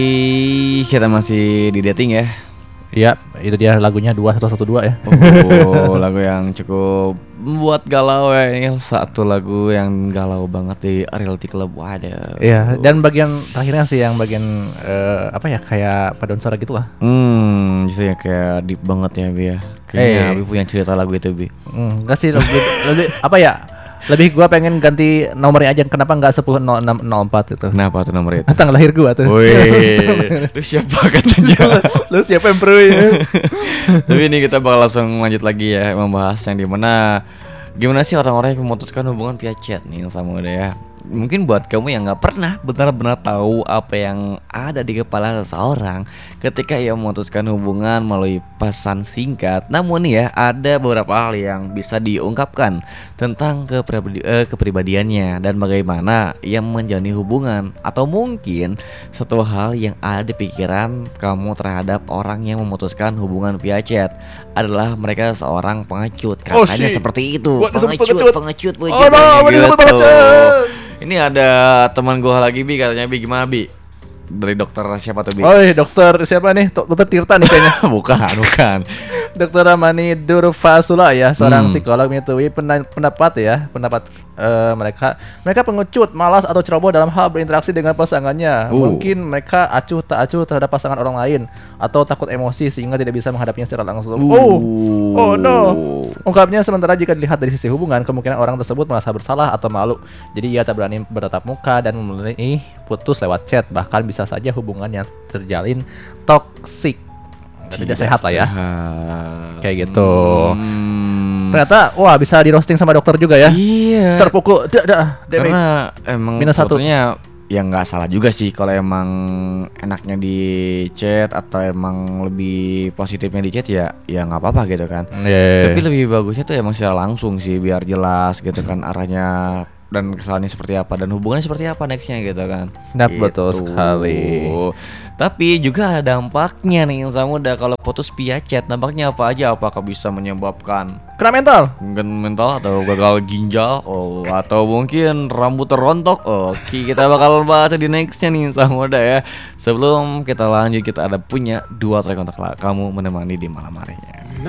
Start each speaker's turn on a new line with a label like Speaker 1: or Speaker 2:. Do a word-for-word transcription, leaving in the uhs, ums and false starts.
Speaker 1: Kita masih di dating ya.
Speaker 2: Iya, itu dia lagunya dua satu satu dua ya.
Speaker 1: Oh, lagu yang cukup membuat galau ya. Ini satu lagu yang galau banget di Reality Club. Waduh.
Speaker 2: Iya, dan bagian terakhirnya sih yang bagian uh, apa ya, kayak paduan suara gitu lah.
Speaker 1: Hmm, justru ya kayak deep banget ya Bi ya. Kayaknya
Speaker 2: Eh.
Speaker 1: Bi punya cerita lagu itu Bi.
Speaker 2: Hmm, enggak sih lebih, lebih apa ya? Lebih gua pengen ganti nomornya aja, kenapa enggak sepuluh nol enam nol empat itu.
Speaker 1: Kenapa tuh nomor itu?
Speaker 2: Tanggal lahir gua tuh.
Speaker 1: Wih, lu siapa katanya?
Speaker 2: Lu siapa yang perlu ya?
Speaker 1: Tapi ini kita bakal langsung lanjut lagi ya, membahas yang dimana gimana sih orang-orang yang memutuskan hubungan via chat nih sama udah ya. Mungkin buat kamu yang nggak pernah benar-benar tahu apa yang ada di kepala seseorang ketika ia memutuskan hubungan melalui pesan singkat. Namun ya ada beberapa hal yang bisa diungkapkan tentang kepribadi- eh, kepribadiannya dan bagaimana ia menjalani hubungan. Atau mungkin satu hal yang ada di pikiran kamu terhadap orang yang memutuskan hubungan via chat adalah mereka seorang pengecut.
Speaker 2: Oh,
Speaker 1: Katanya
Speaker 2: shit.
Speaker 1: seperti itu.
Speaker 2: Gua disebut
Speaker 1: Pengecut,
Speaker 2: pengecut.
Speaker 1: pengecut,
Speaker 2: Oh no, gua disebut pengecut.
Speaker 1: Ini ada teman gua lagi Bi, katanya Bi gimana Bi? Dari dokter siapa tuh Bi?
Speaker 2: Oh, dokter siapa nih? Dok- Dokter Tirta nih kayaknya.
Speaker 1: bukan, bukan.
Speaker 2: Dokter Ramani Durfasula ya, seorang
Speaker 1: Hmm.
Speaker 2: psikolog menyetujui pena- pendapat ya, pendapat eh, mereka mereka pengecut, malas atau ceroboh dalam hal berinteraksi dengan pasangannya.
Speaker 1: Uh.
Speaker 2: Mungkin mereka acuh tak acuh terhadap pasangan orang lain atau takut emosi sehingga tidak bisa menghadapinya secara langsung.
Speaker 1: Uh.
Speaker 2: Oh, oh no. Ungkapnya sementara jika dilihat dari sisi hubungan, kemungkinan orang tersebut merasa bersalah atau malu. Jadi ia tak berani bertatap muka dan memilih putus lewat chat. Bahkan bisa saja hubungan yang terjalin toksik. Tidak sehat lah ya.
Speaker 1: Sehat.
Speaker 2: Kayak gitu.
Speaker 1: Hmm.
Speaker 2: Ternyata wah bisa di roasting sama dokter juga ya.
Speaker 1: Iya.
Speaker 2: Terpukul. Dah, dah. Damage.
Speaker 1: Karena emang
Speaker 2: Minus satu.
Speaker 1: sebetulnya ya nggak salah juga sih kalau emang enaknya di chat atau emang lebih positifnya di chat ya ya nggak apa-apa gitu kan.
Speaker 2: Yeah.
Speaker 1: Tapi lebih bagusnya tuh emang secara langsung sih biar jelas gitu kan arahnya dan kesalahannya seperti apa dan hubungannya seperti apa nextnya gitu kan.
Speaker 2: Nah,
Speaker 1: Gitu.
Speaker 2: betul sekali.
Speaker 1: Tapi juga ada dampaknya nih yang sama udah kalau putus via chat, dampaknya apa aja? Apakah bisa menyebabkan
Speaker 2: Kena mental.
Speaker 1: gangguan mental atau gagal ginjal, oh atau mungkin rambut terontok? Oke, kita bakal bahas di nextnya nih sama udah ya. Sebelum kita lanjut, kita ada punya dua track untuk kamu menemani di malam harinya.